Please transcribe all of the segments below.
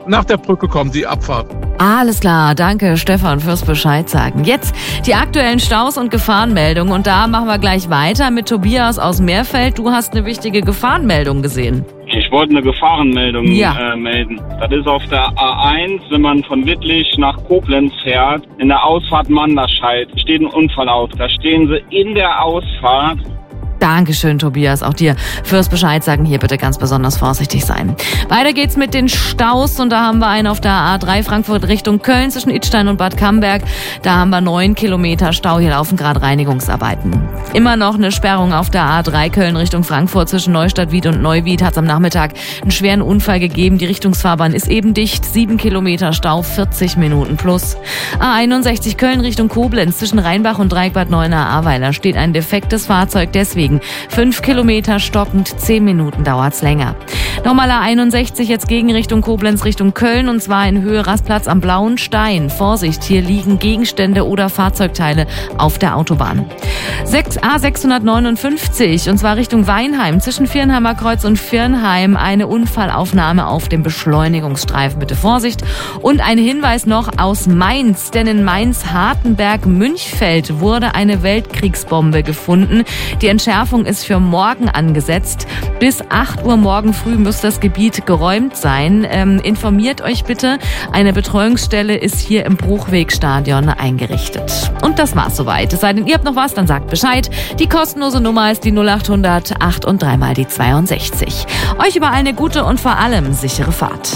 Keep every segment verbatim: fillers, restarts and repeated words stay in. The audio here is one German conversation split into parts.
nach der Brücke kommt die Abfahrt. Alles klar, danke Stefan fürs Bescheid sagen. Jetzt die aktuellen Staus und Gefahrenmeldungen und da machen wir gleich weiter mit Tobias aus Meerfeld. Du hast eine wichtige Gefahrenmeldung gesehen. Ich wollte eine Gefahrenmeldung ja. äh, melden. Das ist auf der A eins, wenn man von Wittlich nach Koblenz fährt, in der Ausfahrt Manderscheid steht ein Unfallauto. Da stehen sie in der Ausfahrt. Dankeschön, Tobias. Auch dir fürs Bescheid sagen. Hier bitte ganz besonders vorsichtig sein. Weiter geht's mit den Staus und da haben wir einen auf der A drei Frankfurt Richtung Köln zwischen Idstein und Bad Camberg. Da haben wir neun Kilometer Stau. Hier laufen gerade Reinigungsarbeiten. Immer noch eine Sperrung auf der A drei Köln Richtung Frankfurt zwischen Neustadt-Wied und Neuwied. Hat es am Nachmittag einen schweren Unfall gegeben. Die Richtungsfahrbahn ist eben dicht. Sieben Kilometer Stau, vierzig Minuten plus. A einundsechzig Köln Richtung Koblenz zwischen Rheinbach und Dreieckbad Neuenahr-Ahrweiler steht ein defektes Fahrzeug. Deswegen fünf Kilometer stockend, zehn Minuten dauert's länger. Nochmal A einundsechzig jetzt gegen Richtung Koblenz, Richtung Köln und zwar in Höhe Rastplatz am Blauen Stein. Vorsicht, hier liegen Gegenstände oder Fahrzeugteile auf der Autobahn. A sechshundertneunundfünfzig und zwar Richtung Weinheim zwischen Viernheimer Kreuz und Viernheim eine Unfallaufnahme auf dem Beschleunigungsstreifen. Bitte Vorsicht. Und ein Hinweis noch aus Mainz, denn in Mainz-Hartenberg-Münchfeld wurde eine Weltkriegsbombe gefunden. Die Entschärfung ist für morgen angesetzt. Bis acht Uhr morgen früh muss das Gebiet geräumt sein. Ähm, informiert euch bitte. Eine Betreuungsstelle ist hier im Bruchwegstadion eingerichtet. Und das war's soweit. Es sei denn, ihr habt noch was, dann sagt Bescheid. Die kostenlose Nummer ist die null acht hundert acht und dreimal die zweiundsechzig. Euch überall eine gute und vor allem sichere Fahrt.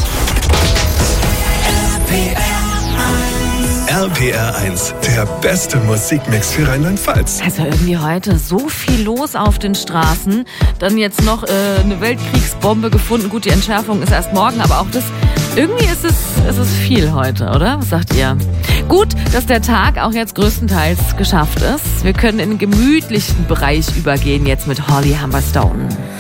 R P R eins, der beste Musikmix für Rheinland-Pfalz. Also irgendwie heute so viel los auf den Straßen. Dann jetzt noch äh, eine Weltkriegsbombe gefunden. Gut, die Entschärfung ist erst morgen, aber auch das, irgendwie ist es, ist es viel heute, oder? Was sagt ihr? Gut, dass der Tag auch jetzt größtenteils geschafft ist. Wir können in den gemütlichen Bereich übergehen jetzt mit Holly Humberstone.